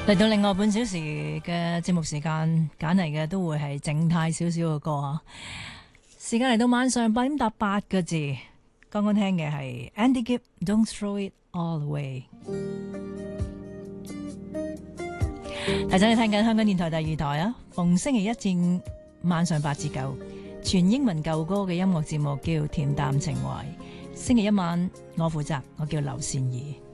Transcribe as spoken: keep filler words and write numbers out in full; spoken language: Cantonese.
嚟到另外半小時嘅節目時間，揀嚟嘅都會係靜態少少嘅歌啊！時間嚟到晚上八點搭八個字，剛剛聽嘅係 Andy Gibb Don't Throw It All Away。提醒你聽緊香港電台第二台啊，逢星期一至五晚上八至九，全英文舊歌嘅音樂節目叫《恬淡情懷》。星期一晚我負責，我叫劉善儀。